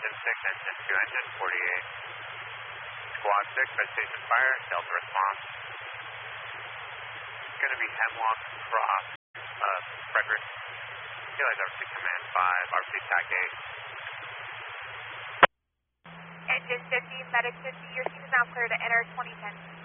engine 6, engine 2, engine 48. Squad 6, red station fire, Delta response. It's going to be Hemlock Cross, Frederick. Realize RC Command 5, RC TAC 8. Engine 50, Medic 50, your team is now clear to enter 2010.